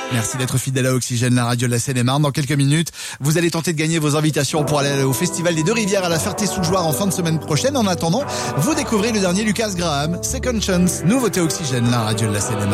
Merci d'être fidèle à Oxygène, la radio de la Seine-et-Marne. Dans quelques minutes, vous allez tenter de gagner vos invitations pour aller au Festival des Deux-Rivières à la Ferté-sous-Jouarre en fin de semaine prochaine. En attendant, vous découvrez le dernier Lucas Graham, Second Chance, nouveauté Oxygène, la radio de la Seine-et-Marne.